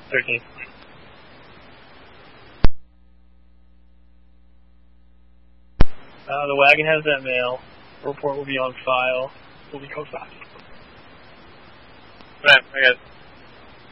13. The wagon has that mail. Report will be on file. Will be code 5. Right, I got it.